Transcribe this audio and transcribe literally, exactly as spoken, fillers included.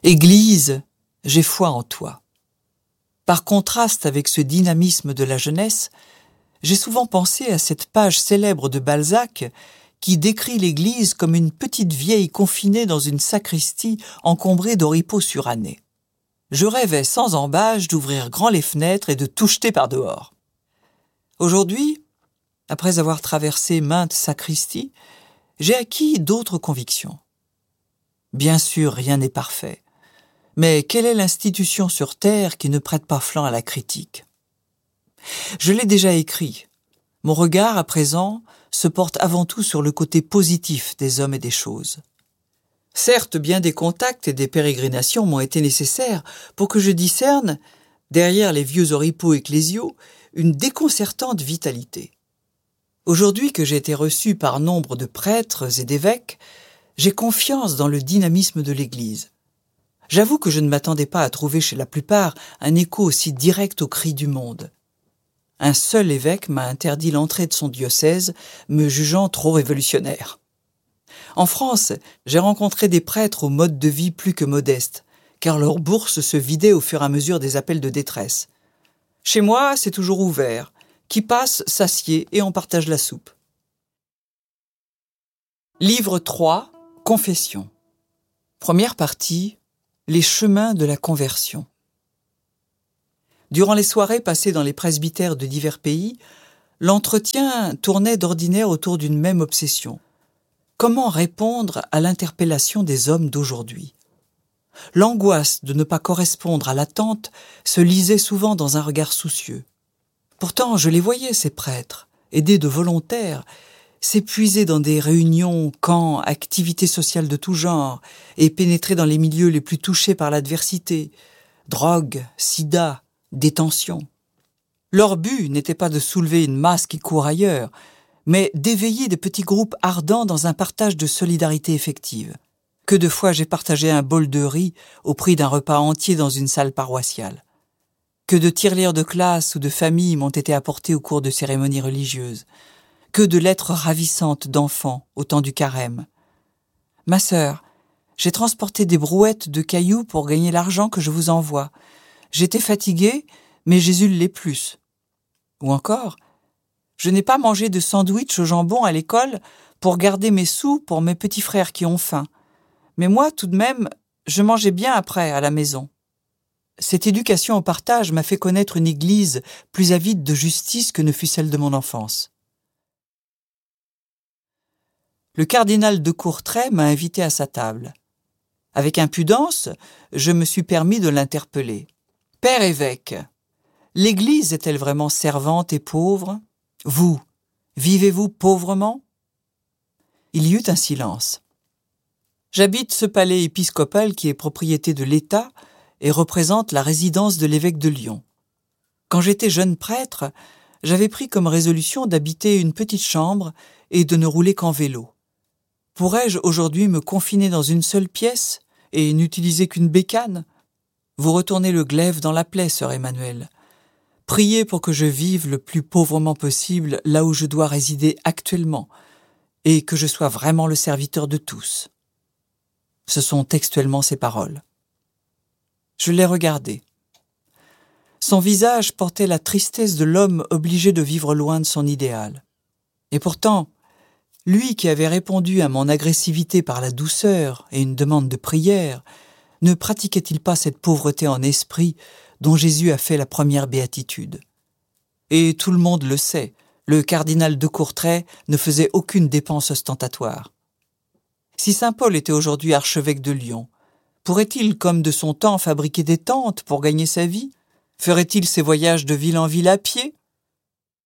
Église, j'ai foi en toi. Par contraste avec ce dynamisme de la jeunesse, j'ai souvent pensé à cette page célèbre de Balzac qui décrit l'Église comme une petite vieille confinée dans une sacristie encombrée d'oripeaux surannés. Je rêvais sans embâche d'ouvrir grand les fenêtres et de tout jeter par dehors. Aujourd'hui, après avoir traversé maintes sacristies, j'ai acquis d'autres convictions. Bien sûr, rien n'est parfait. Mais quelle est l'institution sur Terre qui ne prête pas flanc à la critique ? Je l'ai déjà écrit. Mon regard, à présent, se porte avant tout sur le côté positif des hommes et des choses. Certes, bien des contacts et des pérégrinations m'ont été nécessaires pour que je discerne, derrière les vieux oripeaux ecclésiaux, une déconcertante vitalité. Aujourd'hui que j'ai été reçu par nombre de prêtres et d'évêques, j'ai confiance dans le dynamisme de l'Église. J'avoue que je ne m'attendais pas à trouver chez la plupart un écho aussi direct aux cris du monde. Un seul évêque m'a interdit l'entrée de son diocèse, me jugeant trop révolutionnaire. En France, j'ai rencontré des prêtres au mode de vie plus que modeste, car leur bourse se vidait au fur et à mesure des appels de détresse. Chez moi, c'est toujours ouvert. Qui passe, s'assied et on partage la soupe. Livre trois, Confession. Première partie, les chemins de la conversion. Durant les soirées passées dans les presbytères de divers pays, l'entretien tournait d'ordinaire autour d'une même obsession. Comment répondre à l'interpellation des hommes d'aujourd'hui ? L'angoisse de ne pas correspondre à l'attente se lisait souvent dans un regard soucieux. Pourtant, je les voyais, ces prêtres, aidés de volontaires, s'épuiser dans des réunions, camps, activités sociales de tout genre, et pénétrer dans les milieux les plus touchés par l'adversité, drogue, sida, détention. Leur but n'était pas de soulever une masse qui court ailleurs, mais d'éveiller des petits groupes ardents dans un partage de solidarité effective. Que de fois j'ai partagé un bol de riz au prix d'un repas entier dans une salle paroissiale. Que de tirelires de classe ou de famille m'ont été apportés au cours de cérémonies religieuses. Que de lettres ravissantes d'enfants au temps du carême. Ma sœur, j'ai transporté des brouettes de cailloux pour gagner l'argent que je vous envoie. J'étais fatiguée, mais Jésus l'est plus. Ou encore, je n'ai pas mangé de sandwich au jambon à l'école pour garder mes sous pour mes petits frères qui ont faim. Mais moi, tout de même, je mangeais bien après à la maison. Cette éducation au partage m'a fait connaître une église plus avide de justice que ne fut celle de mon enfance. Le cardinal de Courtrai m'a invité à sa table. Avec impudence, je me suis permis de l'interpeller. « Père évêque, l'Église est-elle vraiment servante et pauvre ? Vous, vivez-vous pauvrement ?» Il y eut un silence. J'habite ce palais épiscopal qui est propriété de l'État et représente la résidence de l'évêque de Lyon. Quand j'étais jeune prêtre, j'avais pris comme résolution d'habiter une petite chambre et de ne rouler qu'en vélo. Pourrais-je aujourd'hui me confiner dans une seule pièce et n'utiliser qu'une bécane ? Vous retournez le glaive dans la plaie, sœur Emmanuelle. Priez pour que je vive le plus pauvrement possible là où je dois résider actuellement et que je sois vraiment le serviteur de tous. Ce sont textuellement ces paroles. Je l'ai regardé. Son visage portait la tristesse de l'homme obligé de vivre loin de son idéal. Et pourtant, lui qui avait répondu à mon agressivité par la douceur et une demande de prière, ne pratiquait-il pas cette pauvreté en esprit dont Jésus a fait la première béatitude ? Et tout le monde le sait, le cardinal de Courtrai ne faisait aucune dépense ostentatoire. Si saint Paul était aujourd'hui archevêque de Lyon, pourrait-il, comme de son temps, fabriquer des tentes pour gagner sa vie ? Ferait-il ses voyages de ville en ville à pied ?